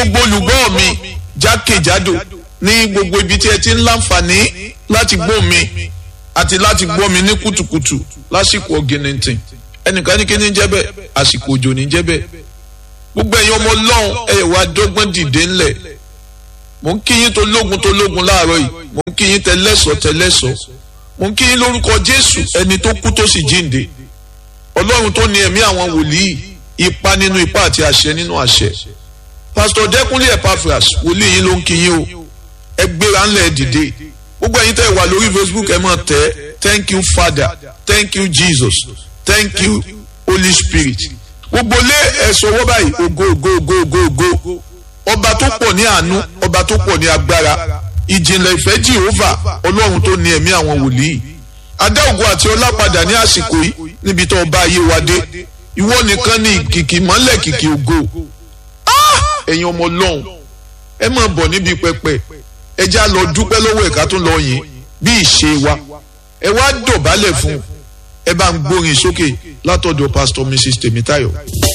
gbogbo olùgbọ́ mi jákèjádò ní gbogbo ibi tí ẹ ti ń láǹfààní láti gbọ́ mi àti láti gbọ́ mi ní kùtùkùtù lásìkò ọ̀gìnìntìn ẹnìkan ní kí ní jẹ́ bẹ́ẹ̀ àsìkò òjò ní jẹ́ bẹ́ẹ̀ gbogbo ẹ̀yin ọmọ ọlọ́run ẹ wá dọ́gbọ́n dìde ńlẹ̀ mò ń kí yín tó lógun láàárọ̀ yìí mò ń kí yín tẹlẹ́sọ̀ mò ń kí yín lórúkọ Jésù ẹni tó kú tó sì jíǹde ọlọ́run tó ní ẹ̀mí àwọn wòlíì ipa nínú ipa àti àṣẹ nínú àṣẹ Pastor Dẹ́kúnlé Epaphras wòlíì yín ló ń kí yín o ẹ gbéra ńlẹ̀ dìde gbogbo ẹ̀yin tẹ́ wà lórí Facebook ẹ máa tẹ̀ thank you Father thank you Jesus thank you Holy Spirit gbogbo lé ẹ̀sọ́ owó báyìí ògo ọba tó pọ̀ ní àánú ọba tó pọ̀ ní agbára ìjìnlẹ̀ ìfẹ́ Jehovah ọlọ́run tó ní ẹ̀mí àwọn wòlíì adá ògo àti ọlá padà ní àsìkò yìí níbi tó ọba ayé wa dé ìwọ nìkan ní kìkì mọ́lẹ̀ kìkì ògo ẹ̀yin ọmọ ọlọ́run ẹ máa bọ̀ níbi pẹpẹ ẹ já lọ dúpẹ́ lọ́wọ́ ẹ̀ka tó lọ yìn bí ìṣe wa ẹ wá dọ̀bálẹ̀ fún ẹ bá ń gbórin sókè látọ̀dọ̀ Pastor Mrs. Tèmítáyọ̀.